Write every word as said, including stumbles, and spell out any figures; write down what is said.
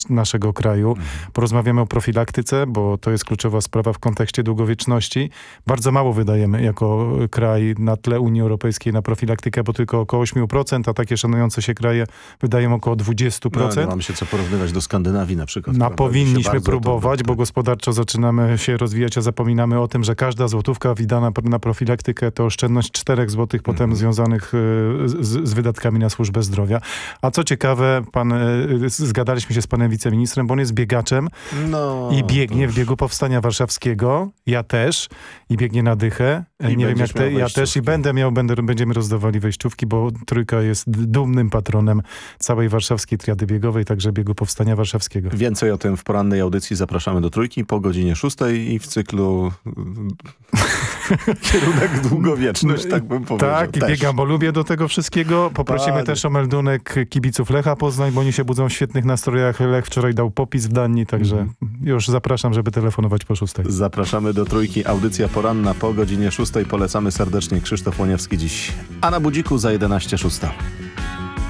naszego kraju. Porozmawiamy o profilaktyce, bo to jest kluczowa sprawa w kontekście długowieczności. Bardzo mało wydajemy jako kraj na tle Unii Europejskiej na profilaktykę, bo tylko około osiem procent, a takie szanujące się kraje wydają około dwadzieścia procent. No, nie mamy się co porównywać do Skandynawii na przykład. No, powinniśmy próbować, próbować, bo gospodarczo zaczynamy się rozwijać, a zapominamy o tym, że każda złotówka wydana na profilaktykę to oszczędność czterech złotych potem Mhm. związanych z, z wydatkami na służbę zdrowia. A co ciekawe, pan, zgadaliśmy się z panem wiceministrem, bo on jest biegaczem no, i biegnie w biegu Powstania Warszawskiego. Ja też. I biegnie na dychę. I Nie wiem jak te, ja wejściówki. też i będę miał, będę, będziemy rozdawali wejściówki, bo Trójka jest dumnym patronem całej warszawskiej triady biegowej, także biegu Powstania Warszawskiego. Więcej o tym w porannej audycji zapraszamy do Trójki po godzinie szóstej i w cyklu kierunek długowieczność, tak bym powiedział. Tak, i też. biegam, bo lubię do tego wszystkiego. Poprosimy Panie. też o meldunek kibiców Lecha Poznań, bo oni się budzą w świetnych nastrojach. Lech wczoraj dał popis w Danii, także Mhm. już zapraszam, żeby telefonować po szóstej. Zapraszamy do Trójki. Audycja poranna po godzinie szóstej. Polecamy serdecznie. Krzysztof Łoniewski dziś. A na budziku za jedenaście szósta.